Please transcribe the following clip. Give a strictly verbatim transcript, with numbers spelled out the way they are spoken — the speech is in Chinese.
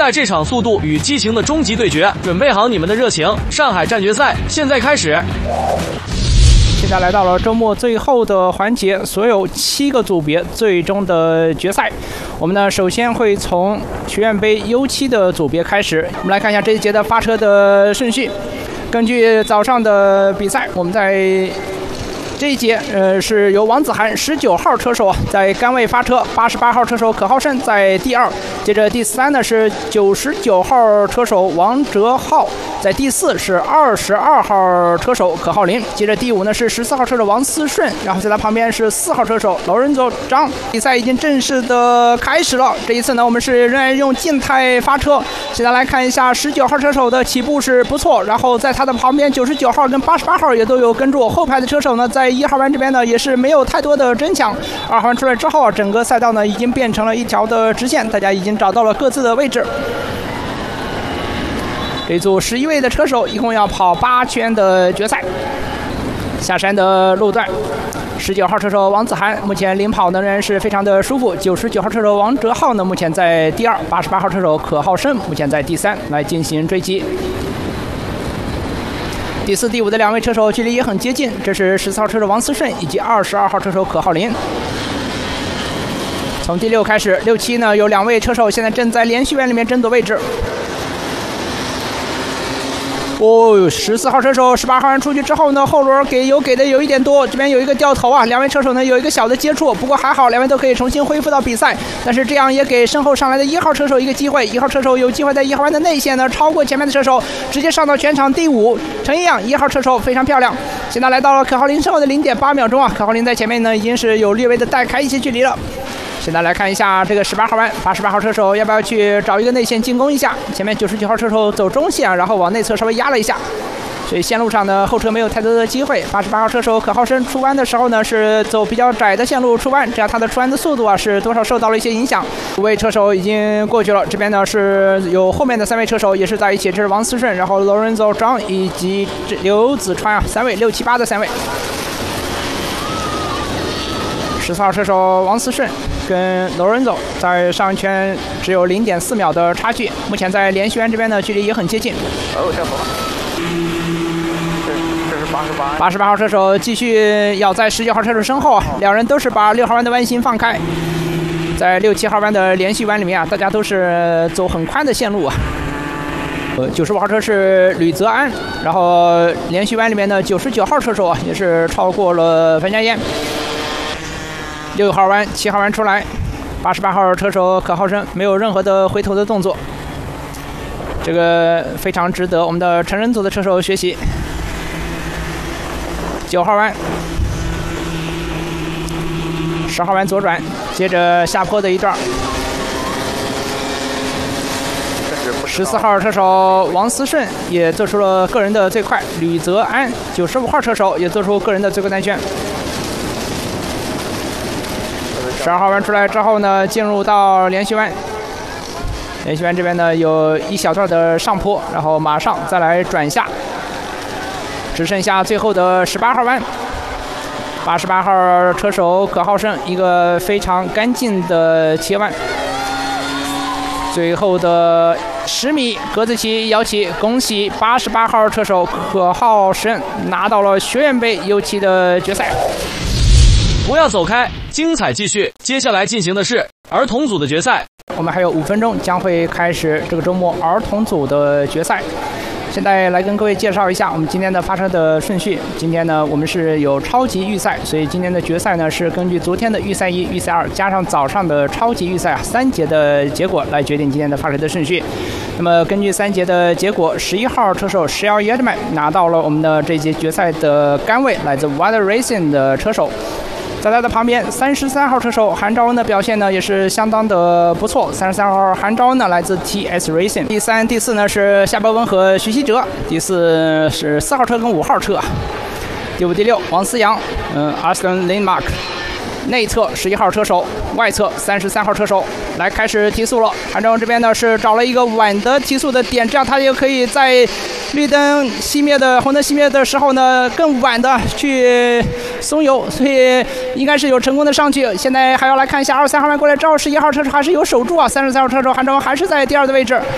待这场速度与激情的终极对决，准备好你们的热情！上海站决赛现在开始。 现在来到了周末最后的环节，所有七个组别最终的决赛。我们呢，首先会从学院杯 U 七的组别开始。我们来看一下这一节的发车的顺序。根据早上的比赛，我们在这一节，呃，是由王子涵十九号车手在杆位发车，八十八号车手可浩胜在第二，接着第三呢是九十九号车手王哲浩，在第四是二十二号车手可浩林，接着第五呢是十四号车手王思顺，然后在他旁边是四号车手劳仁佐张。比赛已经正式的开始了，这一次呢我们是仍然用静态发车。现在来看一下十九号车手的起步是不错，然后在他的旁边九十九号跟八十八号也都有跟住，后排的车手呢在一号弯这边呢也是没有太多的争抢。二号弯出来之后啊，整个赛道呢已经变成了一条的直线，大家已经找到了各自的位置。这组十一位的车手一共要跑八圈的决赛。下山的路段，十九号车手王子涵目前领跑呢仍然是非常的舒服，九十九号车手王哲浩呢目前在第二，八十八号车手可浩胜目前在第三来进行追击。第四、第五的两位车手距离也很接近，这是十四号车手王思顺以及二十二号车手可浩林。从第六开始，六七呢有两位车手现在正在连续弯里面争夺位置。哦，十四号车手十八号弯出去之后呢，后轮给油给的有一点多，这边有一个掉头啊，两位车手呢有一个小的接触，不过还好，两位都可以重新恢复到比赛。但是这样也给身后上来的一号车手一个机会，一号车手有机会在一号弯的内线呢超过前面的车手，直接上到全场第五。陈一样，一号车手非常漂亮。现在来到了可浩林身后的零点八秒钟啊，可浩林在前面呢已经是有略微的带开一些距离了。现在来看一下这个十八号弯，八十八号车手要不要去找一个内线进攻一下？前面九十九号车手走中线，然后往内侧稍微压了一下，所以线路上呢后车没有太多的机会。八十八号车手可浩胜出弯的时候呢是走比较窄的线路出弯，这样他的出弯的速度啊是多少受到了一些影响。五位车手已经过去了，这边呢是有后面的三位车手也是在一起，这是王思顺，然后 Lorenzo 张以及刘子川啊，三位六七八的三位。十四号车手王思顺跟 Lorenzo 在上一圈只有 零点四秒的差距，目前在连续弯这边呢距离也很接近。 哦，掉头了。这这是八十八。 八十八号车手继续要在十九号车手身后啊，两人都是把六号弯的弯心放开。在六七号弯的连续弯里面啊，大家都是走很宽的线路啊。呃，九十五号车是吕泽安，然后连续弯里面呢，九十九号车手啊也是超过了樊家燕。六号弯、七号弯出来，八十八号车手可浩胜没有任何的回头的动作，这个非常值得我们的成人组的车手学习。九号弯，十号弯左转，接着下坡的一段。十四号车手王思顺也做出了个人的最快，吕泽安九十五号车手也做出个人的最快单圈。十二号弯出来之后呢，进入到连续弯。连续弯这边呢有一小段的上坡，然后马上再来转下，只剩下最后的十八号弯。八十八号车手可浩胜一个非常干净的切弯。最后的十米格子旗摇起，恭喜八十八号车手可浩胜拿到了学院杯 U 七的决赛。 不要走开，精彩继续。接下来进行的是儿童组的决赛。 我们还有五分钟将会开始这个周末儿童组的决赛。现在来跟各位介绍一下我们今天的发车的顺序。今天呢，我们是有超级预赛，所以今天的决赛呢是根据昨天的预赛一、预赛二加上早上的超级预赛啊三节的结果来决定今天的发车的顺序。那么根据三节的结果，十一号车手石瑶耶德曼拿到了我们的这节决赛的杆位，来自 Wild Racing 的车手。在他的旁边，三十三号车手韩昭恩的表现呢也是相当的不错。三十三号韩昭恩呢来自 T S Racing。第三、第四呢是夏伯文和徐希哲。第四是四号车跟五号车。第五、第六王思阳，嗯 ，Aston Lindmark。内侧十一号车手，外侧三十三号车手。来开始提速了。韩昭恩这边呢是找了一个晚的提速的点，这样他也可以在绿灯熄灭的红灯熄灭的时候呢更晚的去松油，所以应该是有成功的上去。现在还要来看一下二十三号弯过来之后，十一号车手还是有守住啊，三十三号车手韩昭恩还是在第二的位置。